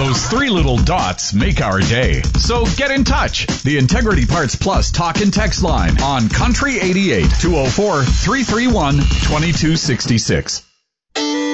Those three little dots make our day. So get in touch. The Integrity Parts Plus talk and text line on Country 88 204-331-2266.